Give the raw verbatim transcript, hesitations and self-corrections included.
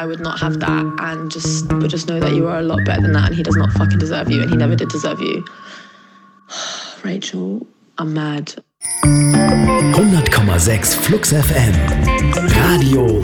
I would not have that and just but just know that you are a lot better than that and he does not fucking deserve you and he never did deserve you. Rachel, I'm mad. hundert Komma sechs Flux F M. Radio